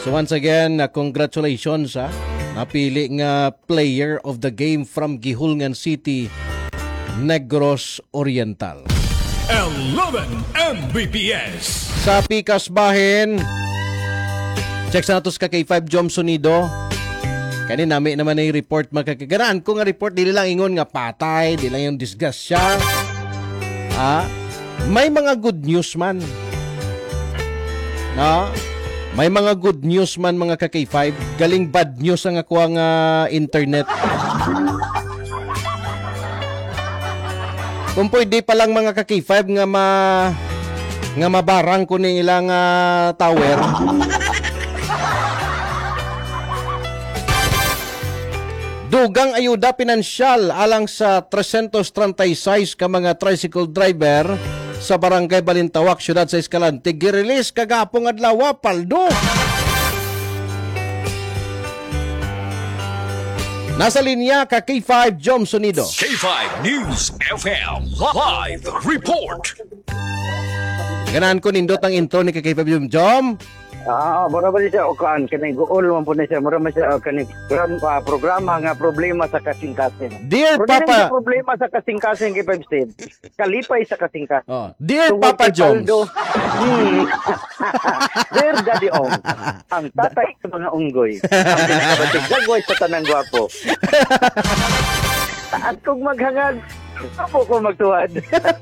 So once again, congratulations ha. Napili nga player of the game from Gihulngan City, Negros Oriental. 11 Mbps. Sa Pikas Bahin, check sa natos ka kay 5 Jom Sonido. Kani nami naman ay report magkakaganaan. Kung nga report, dili lang ingon nga patay, dili lang yung disgust siya. May mga good news man. May mga good news man mga ka-K5. Galing bad news ang ako ang internet. Kung pwede pa lang mga ka-K5 nga mabarang ko ng ilang tower. Dugang ayuda pinansyal alang sa 336 ka mga tricycle driver sa Barangay Balintawak, Syudad sa Escalante, girelease kagapong adlaw, paldo. Nasa linya ka K5 Jom Sonido. K5 News FM Live Report. Ganaan ko nindot ang intro ni K5 Jom. Mura ba siya o kaan, kanay gool man po na siya, mura ba siya kanay programa nga problema sa kasing-kasing. Dear Pero Papa, problema sa kasing-kasing kay Five State, kalipay sa kasing-kasing. Dear Papa Jones. Dear Daddy Ong, ang tatay sa mga unggoy, ang pinakabatig gagaway sa tanang gwapo. At kung maghangad, ako ko magtuwad.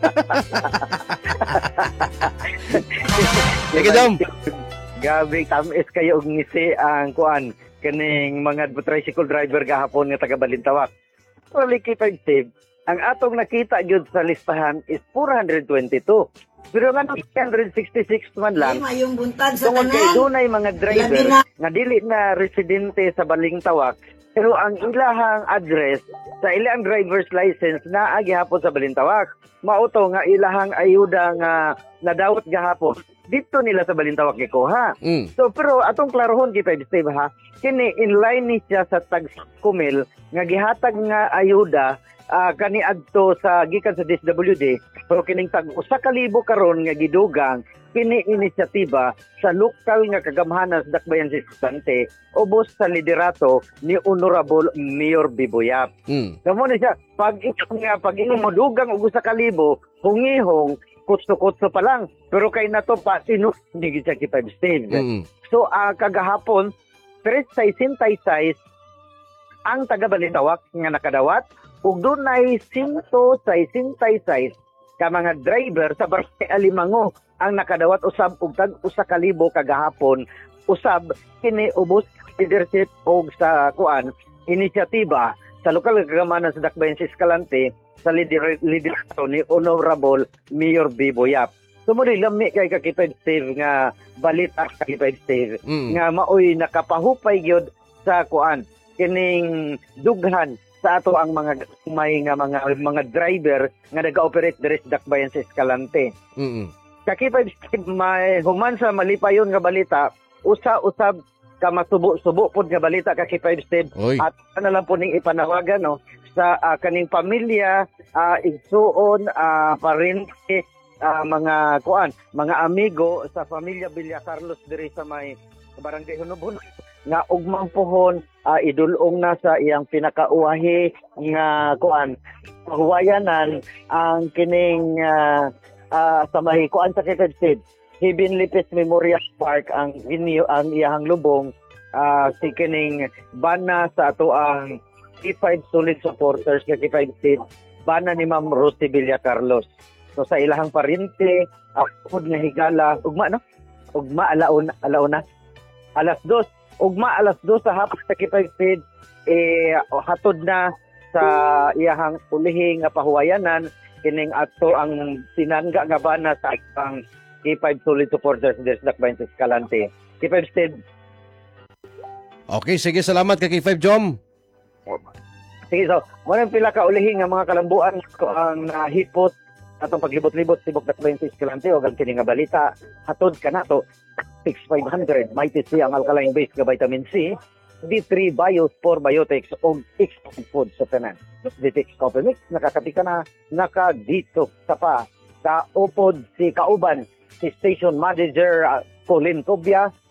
Sige, Jom. Gabi, tamis kayo og ngisi ang kuan kaning mga tricycle driver gahapon nga taga Balintawak. Wali kay Steve, ang atong nakita gyud sa listahan is 422. Pero nga 166 man lang. Ay, mayong buntag sa Tungod kay tanan. dunay mga driver nga dili na residente sa Balintawak, pero ang ilahang address sa ilang driver's license na gihapon sa Balintawak. Mauto nga ilahang ayuda nga nadawat gahapon dito nila sa Balintawak gikuha. So pero atong klarohon kay Steve ha, kini in line ni siya sa tag-kumil nga gihatag nga ayuda kani adto sa gikan sa DSWD, pero kining tag usa ka libo karon nga gidugang kini inisyatiba sa lokal nga kagamhanan sa Dakbayan sa Escalante ubos sa liderato ni Honorable Mayor Biboyap. Kamo ni siya pag mo dugang og usa ka libo, hungihong kutso-kutso pa lang. Pero kay nato pa sinunigid sa K5 Steve. So kagahapon 366 ang taga Balintawak nga nakadawat ug dunay 166 ka mga driver sa Barangay Alimango ang nakadawat usab og tag usa ka libo kagahapon. Usab kini ubos leadership og sa kuan inisyatiba sa lokal nga kagamanan sa Dakbayan sa Escalante sa liderato ni Honorable Mayor Biboyap. Sumuli lami kay K5 Steve nga balita kay K5 Steve nga maoy nakapahupay gyud sa kuan kining dughan sa ato ang mga may nga mga driver nga naga-operate diri sa Dakbayan sa Escalante. K5 Steve may human sa malipayon nga balita, usa-usab ka masubo-subo pod nga balita K5 Steve. At ano lang po ning ipanawagan no sa kaning pamilya, igsuon, parente, mga kuan, mga amigo sa pamilya Villa Carlos diri sa may Barangay Hunobon nga ugmang pohon idulong na sa iyang pinakauwahi nga kuan pahuwayanan ang kining sa may kuan sa Kitid Hibin Lipes Memorial Park ang iyang lubong si kining bana sa ato ang K5 solid supporters nga K5 State bana ni Ma'am Rosie Villa Carlos. So sa ilahang parente apod nga higala ugma alauna alas 2 sa hapon sa K5 State hatod na sa iyahang ulihing nga pahuwayanan kining ato ang sinangga nga bana sa ang K5 solid supporters sa Dakbayan sa Escalante. K5 State. Okay, sige, salamat kay K5 Jom. Sige, so, walang pila ka ulihing nga mga kalambuan ko ang nahipot atong paglibot-libot tibok Dakbayan sa Escalante o ang kini nga balita hatod kanato 6500 mighty C ang alkaline base nga vitamin C, D3 Bios 4 Biotics o X Food sa tanan. Ditex Coffee Mix nakakati ka na dito sa pa kaupod si kauban si Station Manager Colin Cobia